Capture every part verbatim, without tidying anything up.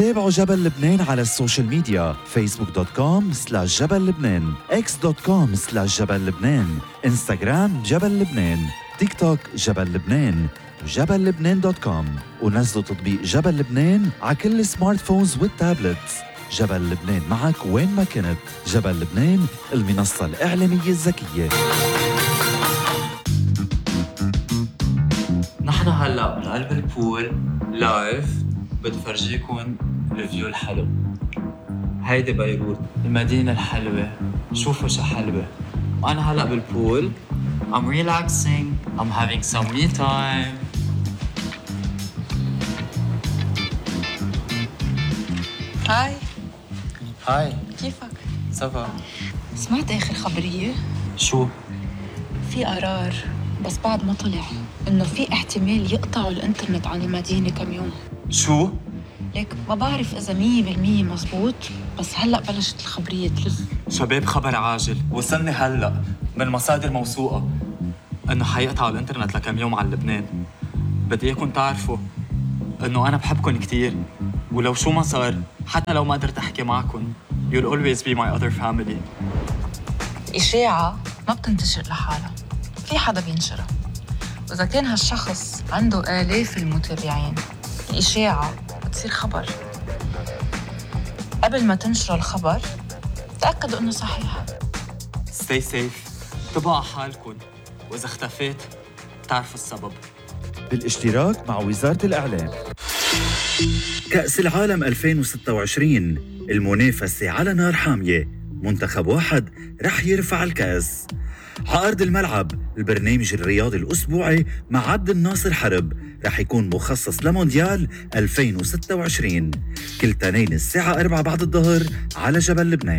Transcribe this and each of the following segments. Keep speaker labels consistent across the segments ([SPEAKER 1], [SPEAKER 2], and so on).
[SPEAKER 1] تابعوا جبل لبنان على السوشيال ميديا فيسبوك دوت كوم سلاش جبل لبنان، اكس دوت كوم سلاش جبل لبنان، انستغرام جبل لبنان، تيك توك جبل لبنان، وجبل لبنان دوت كوم. ونزلوا تطبيق جبل لبنان على كل السمارت فونز والتابلتس. جبل لبنان معك وين ما كنت. جبل لبنان، المنصة الإعلامية الذكية.
[SPEAKER 2] نحن هلأ من قلب البول لايف، بدي فرجيكم الفيو الحلو. هيدي بيروت، المدينة الحلوة، شوفوا شو حلوة. وأنا هلأ بالبول I'm relaxing, I'm having some me time.
[SPEAKER 3] هاي
[SPEAKER 2] هاي،
[SPEAKER 3] كيفك؟
[SPEAKER 2] سافا؟
[SPEAKER 3] سمعت آخر خبرية؟
[SPEAKER 2] شو؟
[SPEAKER 3] في قرار بس بعد ما طلع إنه في احتمال يقطعوا الإنترنت عن المدينة كم يوم.
[SPEAKER 2] شو؟
[SPEAKER 3] ليك ما بعرف إذا مية بالمية مزبوط، بس هلأ بلشت الخبرية تلف.
[SPEAKER 2] شباب خبر عاجل وصلني هلأ من مصادر موثوقة إنه حيقطعوا الإنترنت لكم يوم على لبنان. بدي إياكم تعرفوا إنه أنا بحبكم كتير، ولو شو ما صار حتى لو ما قدرت أحكي معكم you'll always be my other family.
[SPEAKER 3] الإشاعة ما بتنتشر لحالها، في حدا بينشرها، وإذا كان هالشخص عنده آلاف المتابعين الإشاعة بتصير خبر. قبل ما تنشروا الخبر تأكدوا إنه صحيح.
[SPEAKER 2] Stay safe، انتبهوا على حالكم، وإذا اختفيت تعرفوا السبب.
[SPEAKER 1] بالاشتراك مع وزارة الإعلام. كأس العالم ألفين وستة وعشرين، المنافسة على نار حامية. منتخب واحد رح يرفع الكأس. على أرض الملعب، البرنامج الرياضي الأسبوعي مع عبد الناصر حرب رح يكون مخصص لمونديال ألفين وستة وعشرين، كل تنين الساعة أربعة بعد الظهر على جبل لبنان.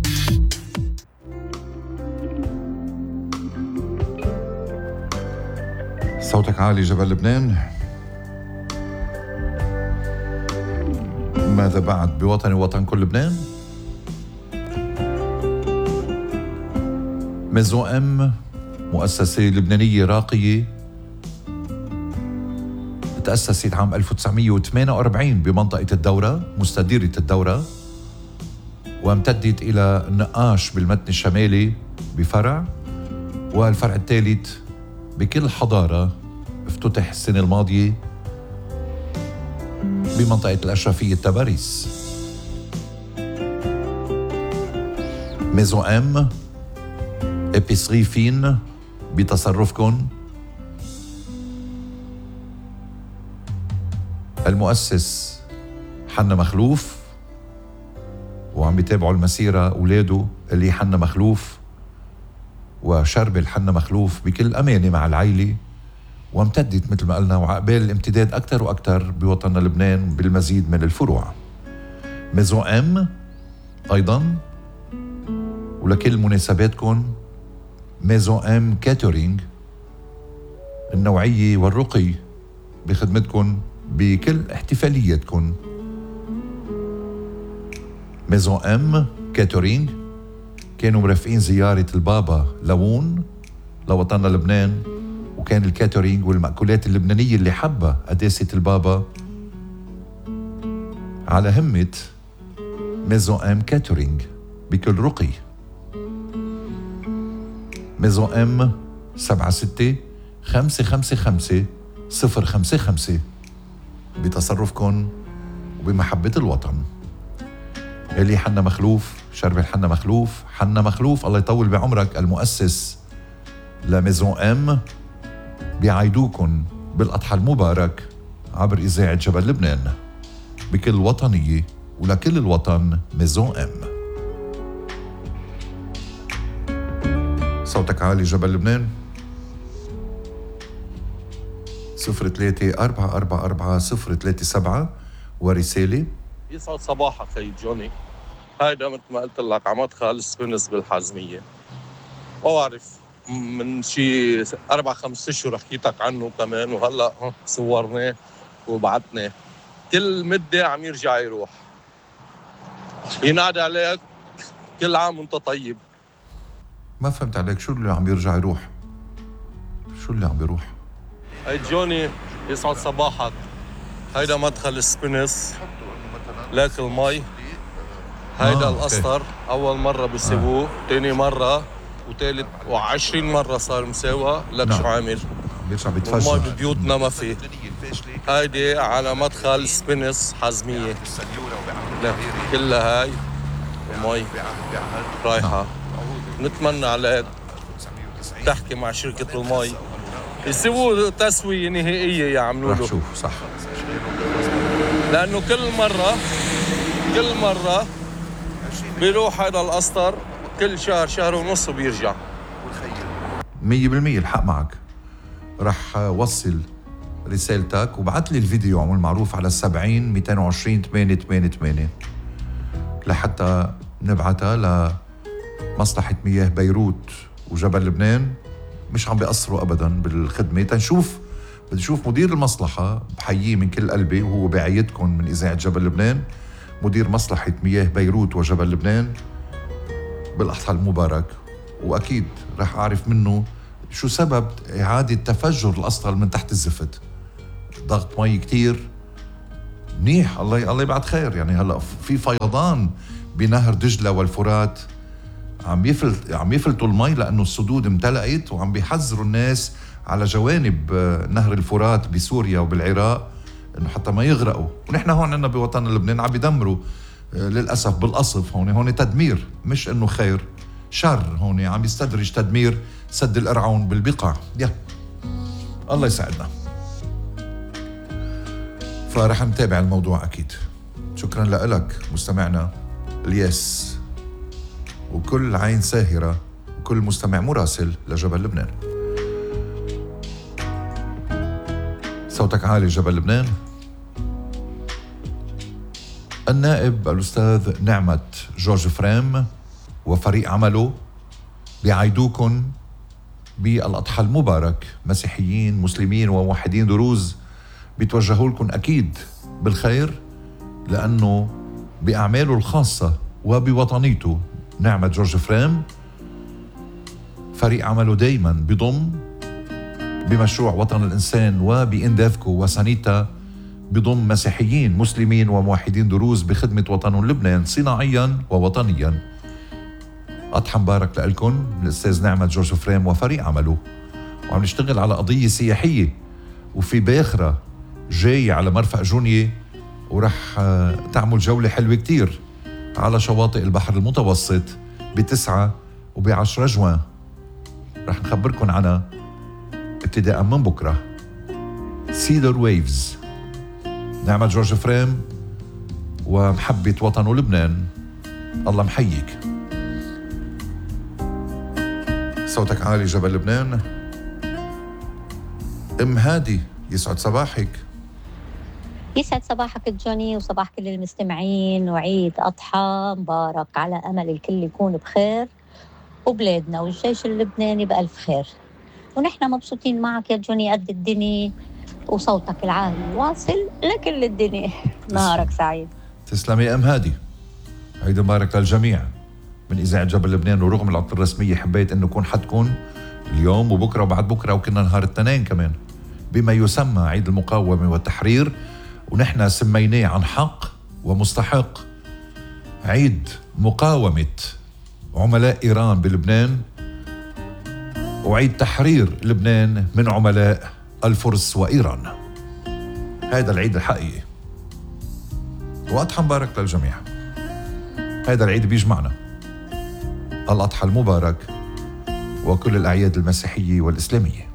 [SPEAKER 4] صوتك عالي جبل لبنان. ماذا بعد بوطني وطن كل لبنان؟ ميزو ام مؤسسة لبنانية راقية تأسست عام ألف وتسعمية وثمانية وأربعين بمنطقة الدورة، مستديرة الدورة، وامتدت إلى النقاش بالمتن الشمالي بفرع، والفرع الثالث بكل حضارة افتتح السنة الماضية بمنطقة الأشرفية التباريس. ميزو ام إبيسري فين بتصرفكن. المؤسس حنا مخلوف، وعم بيتابعوا المسيرة أولاده اللي حنا مخلوف وشربل حنا مخلوف بكل أمانة مع العائلة، وامتدت مثل ما قلنا وعقبال الامتداد أكتر وأكتر بوطننا لبنان بالمزيد من الفروع. ميزو ام أيضا ولكل مناسباتكم ميزو ام كاترينج، النوعية والرقي بخدمتكم بكل احتفالياتكم. ميزو ام كاترينج كانوا مرافقين زيارة البابا لون لوطننا لبنان، وكان الكاترينج والمأكولات اللبنانية اللي حبها قداسة البابا على همة ميزو ام كاترينج بكل رقي. ميزو ام سبعة ستة خمسة خمسة خمسة صفر خمسة خمسة بتصرفكن وبمحبة الوطن. اللي حنا مخلوف، شرب الحنا مخلوف، حنا مخلوف الله يطول بعمرك، المؤسس لميزو ام، بيعيدوكن بالأضحى المبارك عبر إذاعة جبل لبنان بكل وطنية ولكل الوطن. ميزو ام. صوتك عالي جبل لبنان. صفر ثلاثة أربعة أربعة أربعة صفر ثلاثة سبعة ورسالة.
[SPEAKER 5] يسعد صباحك سيد جوني. هيدا مثل ما قلت لك عماد خالد سبنس بالحازمية، وأعرف من شي أربع خمس أشهر حكيتك عنه كمان، وهلأ صورناه وبعتناه. كل مدة عم يرجع يروح. ينادى عليك كل عام وانت طيب.
[SPEAKER 4] ما فهمت عليك، شو اللي عم يرجع يروح؟ شو اللي عم يروح؟
[SPEAKER 5] هاي جوني يسعد صباحك. هيدا مدخل سبنس لك المي. هيدا
[SPEAKER 4] آه،
[SPEAKER 5] القسطر أول مرة بيسيبوه، آه. تاني مرة وثالث وعشرين مرة صار مساوى. لك
[SPEAKER 4] نعم.
[SPEAKER 5] شو عامل؟
[SPEAKER 4] بيرجع
[SPEAKER 5] المي
[SPEAKER 4] بيتفجر.
[SPEAKER 5] ببيوتنا ما في. هيدي على مدخل سبينس حزمية. لا كلها هاي المي رايحة. نتمنى على تحكي مع شركة المي يسووا تسوية نهائية يعملوا
[SPEAKER 4] رح
[SPEAKER 5] له.
[SPEAKER 4] شوف صح،
[SPEAKER 5] لأنه كل مرة كل مرة بيروح هذا القسطر كل شهر شهر ونص وبيرجع.
[SPEAKER 4] مية بالمية الحق معك. رح وصل رسالتك وبعت لي الفيديو عمل معروف على سبعين مئتين وعشرين ثمانية ثمانية ثمانية لحتى نبعتها لمصلحة مياه بيروت وجبل لبنان. مش عم بيقصروا أبداً بالخدمة. تنشوف بدي شوف مدير المصلحة، بحييه من كل قلبي وهو بعيدكم من إذاعة جبل لبنان، مدير مصلحة مياه بيروت وجبل لبنان بالأضحى المبارك. وأكيد رح أعرف منه شو سبب إعادة تفجر الأسطل من تحت الزفت. ضغط مي كتير منيح، الله الله يبعد خير. يعني هلا في فيضان بنهر دجلة والفرات، عم يفلت عم يفلتوا المي لأنه السدود امتلأت، وعم بيحذروا الناس على جوانب نهر الفرات بسوريا وبالعراق انه حتى ما يغرقوا. ونحن هون عندنا بوطن لبنان عم بيدمروا للاسف بالقصف. هون هون تدمير، مش انه خير، شر. هون عم يستدرج تدمير سد القرعون بالبقاع. يا الله يساعدنا. فرح نتابع الموضوع اكيد. شكرا لك مستمعنا الياس، وكل عين ساهرة وكل مستمع مراسل لجبل لبنان. صوتك عالي جبل لبنان. النائب الأستاذ نعمة جورج فريم وفريق عمله بيعيدوكم بالأضحى المبارك. مسيحيين مسلمين وموحدين دروز بيتوجهوا لكم أكيد بالخير، لأنه بأعماله الخاصة وبوطنيته نعمة جورج فريم فريق عمله دايما بضم بمشروع وطن الإنسان وبإندافكو وسانيتا، بضم مسيحيين مسلمين وموحدين دروز بخدمة وطن لبنان صناعيا ووطنيا. أضحى مبارك لكم الأستاذ نعمة جورج فريم وفريق عمله. وعم نشتغل على قضية سياحية، وفي باخرة جاي على مرفق جونية، ورح تعمل جولة حلوة كتير على شواطئ البحر المتوسط بتسعة وبعشرة جوان. رح نخبركن عنها ابتداء من بكرة. سيدر ويفز، نعمة جورج فريم ومحبة وطن لبنان. الله محييك. صوتك عالي جبل لبنان. ام هادي، يسعد صباحك.
[SPEAKER 6] يسعد صباحك جوني وصباح كل المستمعين، وعيد أضحى مبارك على أمل الكل يكون بخير، وبلادنا والجيش اللبناني بألف خير. ونحن مبسوطين معك يا جوني قد الدنيا، وصوتك العالي واصل لكل الدنيا. نهارك سعيد.
[SPEAKER 4] تسلمي يا ام هادي. عيد مبارك للجميع من إذاعة جبل لبنان. ورغم العطلة الرسمية حبيت أن نكون حدكم اليوم وبكرة وبعد بكرة، وكنا نهار الاثنين كمان بما يسمى عيد المقاومة والتحرير، ونحن سميناه عن حق ومستحق عيد مقاومة عملاء إيران بلبنان، وعيد تحرير لبنان من عملاء الفرس وإيران. هذا العيد الحقيقي، وأضحى مبارك للجميع. هذا العيد بيجمعنا، الأضحى المبارك وكل الأعياد المسيحية والإسلامية.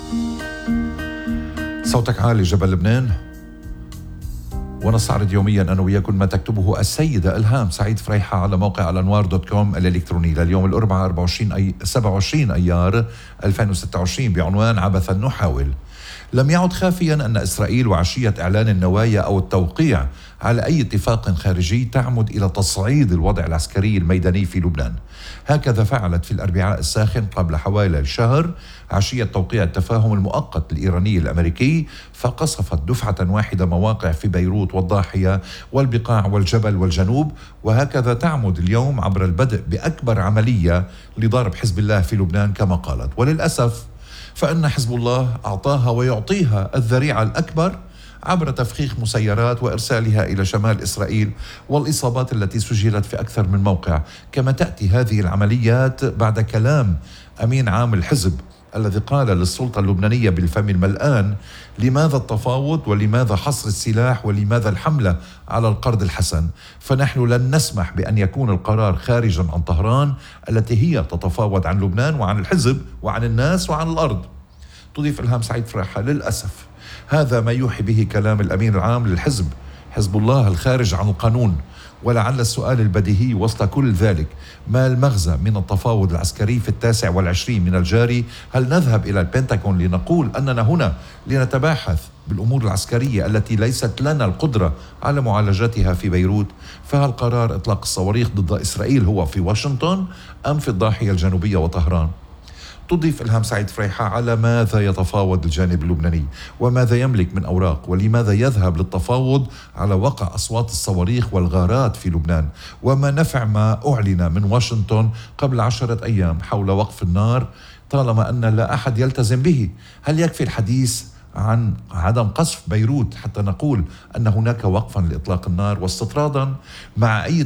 [SPEAKER 4] صوتك عالي جبل لبنان. ونستعرض يوميا أنا وياكم ما تكتبه السيدة إلهام سعيد فريحة على موقع الأنوار دوت كوم الإلكتروني لليوم الأربعاء أربعة وعشرين أي سبعة وعشرين أيار ألفين وستة وعشرين بعنوان عبثا نحاول. لم يعد خافيا أن إسرائيل وعشية إعلان النوايا أو التوقيع على أي اتفاق خارجي تعمد إلى تصعيد الوضع العسكري الميداني في لبنان. هكذا فعلت في الأربعاء الساخن قبل حوالي شهر عشية توقيع التفاهم المؤقت الإيراني الأمريكي، فقصفت دفعة واحدة مواقع في بيروت والضاحية والبقاع والجبل والجنوب. وهكذا تعمد اليوم عبر البدء بأكبر عملية لضرب حزب الله في لبنان كما قالت. وللأسف فإن حزب الله أعطاها ويعطيها الذريعة الأكبر عبر تفخيخ مسيرات وإرسالها إلى شمال إسرائيل والإصابات التي سجلت في أكثر من موقع. كما تأتي هذه العمليات بعد كلام أمين عام الحزب الذي قال للسلطة اللبنانية بالفم الملآن: لماذا التفاوض ولماذا حصر السلاح ولماذا الحملة على القرض الحسن؟ فنحن لن نسمح بأن يكون القرار خارجا عن طهران التي هي تتفاوض عن لبنان وعن الحزب وعن الناس وعن الأرض. تضيف إلهام سعيد فريحة: للأسف هذا ما يوحي به كلام الأمين العام للحزب حزب الله الخارج عن القانون. ولعل السؤال البديهي وسط كل ذلك: ما المغزى من التفاوض العسكري في التاسع والعشرين من الجاري؟ هل نذهب إلى البنتاغون لنقول أننا هنا لنتباحث بالأمور العسكرية التي ليست لنا القدرة على معالجتها في بيروت؟ فهل قرار إطلاق الصواريخ ضد إسرائيل هو في واشنطن أم في الضاحية الجنوبية وطهران؟ تضيف إلهام سعيد فريحة: على ماذا يتفاوض الجانب اللبناني وماذا يملك من أوراق ولماذا يذهب للتفاوض على وقع أصوات الصواريخ والغارات في لبنان؟ وما نفع ما أعلن من واشنطن قبل عشرة أيام حول وقف النار طالما أن لا أحد يلتزم به؟ هل يكفي الحديث عن عدم قصف بيروت حتى نقول أن هناك وقفا لإطلاق النار؟ واستطرادا مع أي